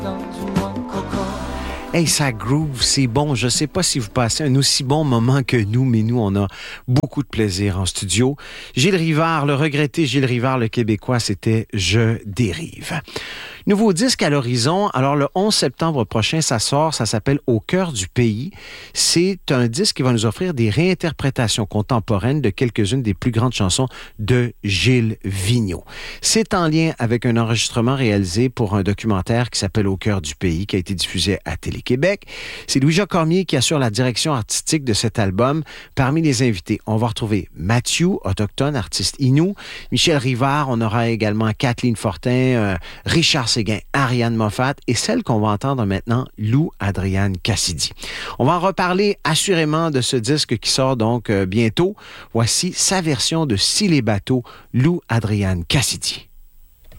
Hey, ça groove, c'est bon. Je sais pas si vous passez un aussi bon moment que nous, mais nous, on a beaucoup de plaisir en studio. Gilles Rivard, le regretté Gilles Rivard, le Québécois, c'était « Je dérive ». Nouveau disque à l'horizon. Alors, le 11 septembre prochain, ça sort. Ça s'appelle « Au cœur du pays ». C'est un disque qui va nous offrir des réinterprétations contemporaines de quelques-unes des plus grandes chansons de Gilles Vigneault. C'est en lien avec un enregistrement réalisé pour un documentaire qui s'appelle « Au cœur du pays », qui a été diffusé à Télé-Québec. C'est Louis-Jacques Cormier qui assure la direction artistique de cet album. Parmi les invités, on va retrouver Mathieu, autochtone, artiste Innu, Michel Rivard, on aura également Kathleen Fortin, Richard Séguin, Ariane Moffat et celle qu'on va entendre maintenant, Lou Adrienne Cassidy. On va en reparler assurément de ce disque qui sort donc bientôt. Voici sa version de Si les bateaux, Lou Adrienne Cassidy.